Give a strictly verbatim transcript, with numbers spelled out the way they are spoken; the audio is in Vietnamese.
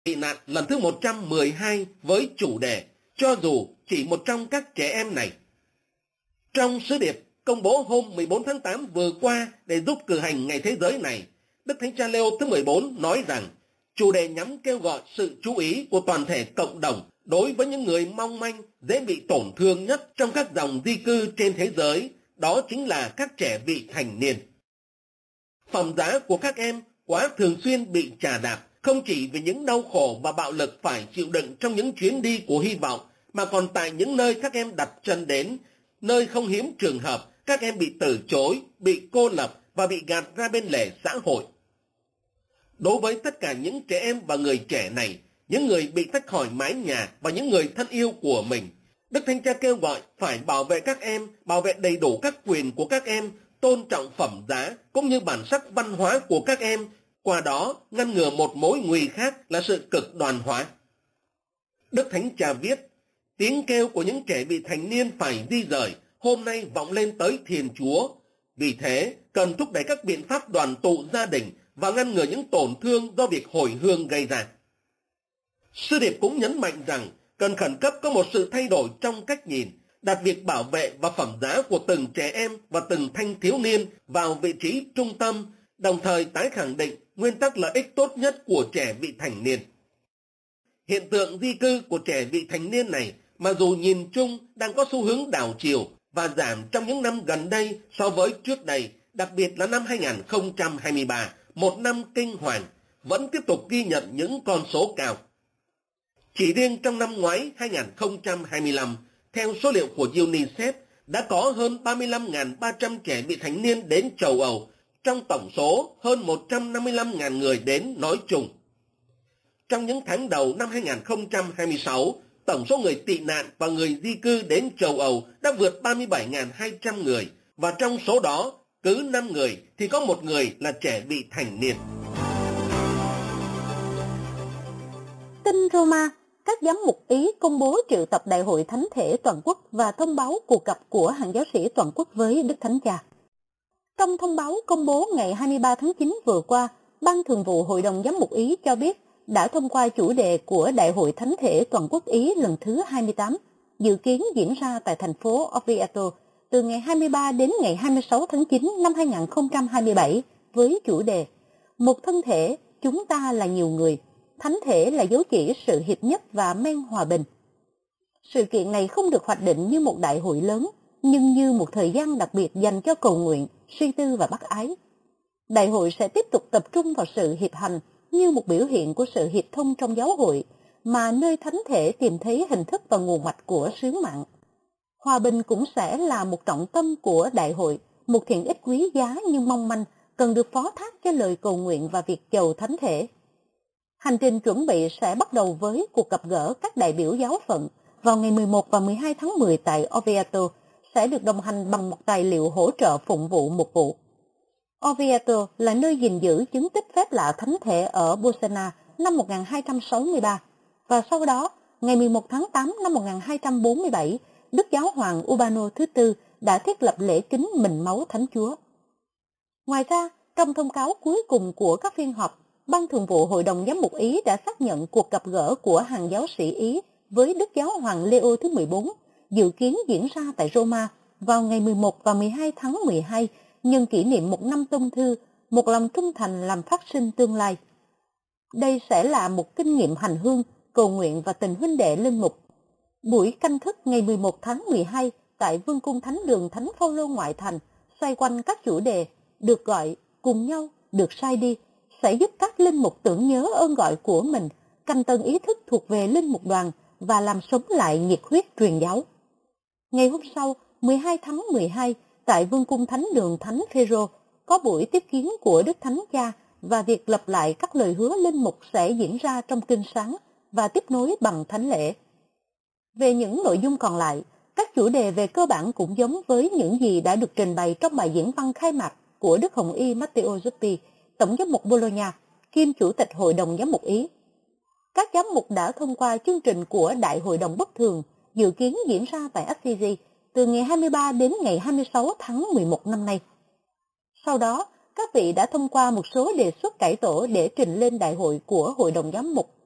tị nạn lần thứ một trăm mười hai với chủ đề cho dù chỉ một trong các trẻ em này. Trong sứ điệp công bố hôm mười bốn tháng tám vừa qua để giúp cử hành ngày thế giới này, Đức Thánh Cha Leo thứ mười bốn nói rằng chủ đề nhắm kêu gọi sự chú ý của toàn thể cộng đồng đối với những người mong manh dễ bị tổn thương nhất trong các dòng di cư trên thế giới, đó chính là các trẻ vị thành niên. Phẩm giá của các em quá thường xuyên bị chà đạp, không chỉ vì những đau khổ và bạo lực phải chịu đựng trong những chuyến đi của hy vọng, mà còn tại những nơi các em đặt chân đến, nơi không hiếm trường hợp các em bị từ chối, bị cô lập và bị gạt ra bên lề xã hội. Đối với tất cả những trẻ em và người trẻ này, những người bị tách khỏi mái nhà và những người thân yêu của mình, Đức Thánh Cha kêu gọi phải bảo vệ các em, bảo vệ đầy đủ các quyền của các em, tôn trọng phẩm giá cũng như bản sắc văn hóa của các em, qua đó ngăn ngừa một mối nguy khác là sự cực đoan hóa. Đức Thánh Cha viết, tiếng kêu của những trẻ vị thành niên phải di rời hôm nay vọng lên tới Thiên Chúa. Vì thế, cần thúc đẩy các biện pháp đoàn tụ gia đình và ngăn ngừa những tổn thương do việc hồi hương gây ra. Sứ điệp cũng nhấn mạnh rằng cần khẩn cấp có một sự thay đổi trong cách nhìn, đặt việc bảo vệ và phẩm giá của từng trẻ em và từng thanh thiếu niên vào vị trí trung tâm, đồng thời tái khẳng định nguyên tắc lợi ích tốt nhất của trẻ vị thành niên. Hiện tượng di cư của trẻ vị thành niên này, mà dù nhìn chung đang có xu hướng đảo chiều và giảm trong những năm gần đây so với trước đây, đặc biệt là năm hai không hai ba, một năm kinh hoàng, vẫn tiếp tục ghi nhận những con số cao. Chỉ riêng trong năm ngoái hai không hai lăm, theo số liệu của UNICEF, đã có hơn ba mươi lăm nghìn ba trăm trẻ vị thành niên đến châu Âu, trong tổng số hơn một trăm năm mươi lăm nghìn người đến nói chung. Trong những tháng đầu năm hai không hai sáu, tổng số người tị nạn và người di cư đến châu Âu đã vượt ba mươi bảy nghìn hai trăm người, và trong số đó, cứ năm người thì có một người là trẻ vị thành niên. Tin Roma, các giám mục Ý công bố triệu tập Đại hội Thánh thể toàn quốc và thông báo cuộc gặp của hàng giáo sĩ toàn quốc với Đức Thánh Cha. Trong thông báo công bố ngày hai mươi ba tháng chín vừa qua, Ban Thường vụ Hội đồng Giám mục Ý cho biết đã thông qua chủ đề của Đại hội Thánh thể toàn quốc Ý lần thứ hai mươi tám, dự kiến diễn ra tại thành phố Oviedo từ ngày hai mươi ba đến ngày hai mươi sáu tháng chín năm hai không hai bảy với chủ đề Một thân thể, chúng ta là nhiều người. Thánh thể là dấu chỉ sự hiệp nhất và men hòa bình. Sự kiện này không được hoạch định như một đại hội lớn, nhưng như một thời gian đặc biệt dành cho cầu nguyện, suy tư và bác ái. Đại hội sẽ tiếp tục tập trung vào sự hiệp hành như một biểu hiện của sự hiệp thông trong giáo hội, mà nơi thánh thể tìm thấy hình thức và nguồn mạch của sứ mạng. Hòa bình cũng sẽ là một trọng tâm của đại hội, một thiện ích quý giá nhưng mong manh, cần được phó thác cho lời cầu nguyện và việc chầu thánh thể. Hành trình chuẩn bị sẽ bắt đầu với cuộc gặp gỡ các đại biểu giáo phận vào ngày mười một và mười hai tháng mười tại Oviedo, sẽ được đồng hành bằng một tài liệu hỗ trợ phụng vụ mục vụ. Oviedo là nơi gìn giữ chứng tích phép lạ thánh thể ở Bolsena năm một nghìn hai trăm sáu mươi ba, và sau đó, ngày mười một tháng tám năm một nghìn hai trăm bốn mươi bảy, Đức Giáo hoàng Urbano thứ tư đã thiết lập lễ kính mình máu Thánh Chúa. Ngoài ra, trong thông cáo cuối cùng của các phiên họp, Ban Thường vụ Hội đồng Giám mục Ý đã xác nhận cuộc gặp gỡ của hàng giáo sĩ Ý với Đức Giáo hoàng Leo thứ mười bốn, dự kiến diễn ra tại Roma vào ngày mười một và mười hai tháng mười hai, nhân kỷ niệm một năm tông thư, một lòng trung thành làm phát sinh tương lai. Đây sẽ là một kinh nghiệm hành hương, cầu nguyện và tình huynh đệ linh mục. Buổi canh thức ngày mười một tháng mười hai tại Vương cung Thánh đường Thánh Phaolô ngoại thành, xoay quanh các chủ đề được gọi, cùng nhau, được sai đi, sẽ giúp các linh mục tưởng nhớ ơn gọi của mình, canh tân ý thức thuộc về linh mục đoàn và làm sống lại nhiệt huyết truyền giáo. Ngày hôm sau, mười hai tháng mười hai, tại Vương cung Thánh đường Thánh Phêrô, có buổi tiếp kiến của Đức Thánh Cha và việc lặp lại các lời hứa linh mục sẽ diễn ra trong kinh sáng và tiếp nối bằng thánh lễ. Về những nội dung còn lại, các chủ đề về cơ bản cũng giống với những gì đã được trình bày trong bài diễn văn khai mạc của Đức Hồng Y Matteo Zuppi, Tổng giám mục Bologna, kiêm Chủ tịch Hội đồng Giám mục Ý. Các giám mục đã thông qua chương trình của Đại hội đồng bất thường, dự kiến diễn ra tại Assisi từ ngày hai mươi ba đến ngày hai mươi sáu tháng mười một năm nay. Sau đó, các vị đã thông qua một số đề xuất cải tổ để trình lên đại hội của Hội đồng Giám mục